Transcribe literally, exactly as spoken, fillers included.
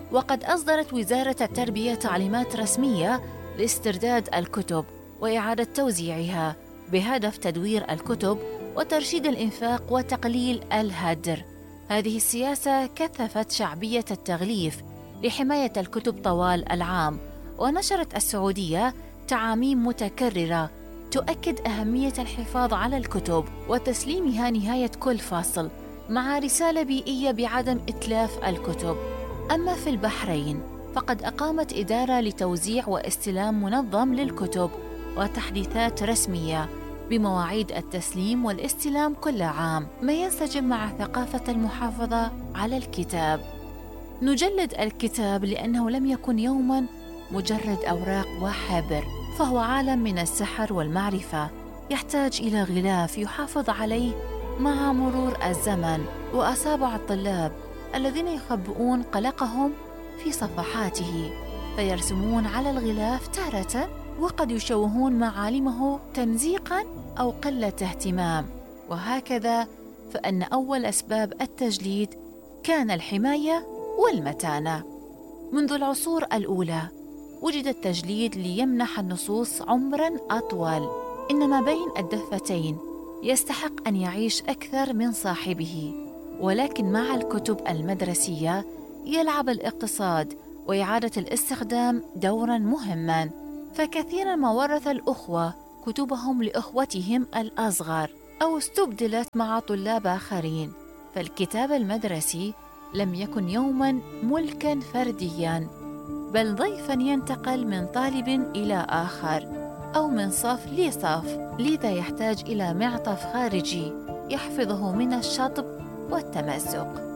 وقد أصدرت وزارة التربية تعليمات رسمية لاسترداد الكتب وإعادة توزيعها بهدف تدوير الكتب وترشيد الإنفاق وتقليل الهدر. هذه السياسة كثفت شعبية التغليف لحماية الكتب طوال العام، ونشرت السعودية تعاميم متكررة تؤكد أهمية الحفاظ على الكتب وتسليمها نهاية كل فصل، مع رسالة بيئية بعدم إتلاف الكتب. أما في البحرين فقد أقامت إدارة لتوزيع واستلام منظم للكتب وتحديثات رسمية بمواعيد التسليم والاستلام كل عام، ما ينسجم مع ثقافة المحافظة على الكتاب. نجلد الكتاب لأنه لم يكن يوماً مجرد أوراق وحبر، فهو عالم من السحر والمعرفة يحتاج إلى غلاف يحافظ عليه مع مرور الزمن. وأصابع الطلاب الذين يخبئون قلقهم في صفحاته فيرسمون على الغلاف تارة، وقد يشوهون معالمه تمزيقاً أو قلة اهتمام. وهكذا فإن أول أسباب التجليد كان الحماية والمتانة. منذ العصور الأولى وجد التجليد ليمنح النصوص عمراً أطول، إنما بين الدفتين يستحق أن يعيش أكثر من صاحبه. ولكن مع الكتب المدرسية يلعب الاقتصاد وإعادة الاستخدام دوراً مهماً، فكثيراً ما ورث الأخوة كتبهم لأخوتهم الأصغر أو استبدلت مع طلاب آخرين. فالكتاب المدرسي لم يكن يوماً ملكاً فردياً، بل ضيفاً ينتقل من طالب إلى آخر أو من صف لصف، لذا يحتاج إلى معطف خارجي يحفظه من الشطب والتمزق.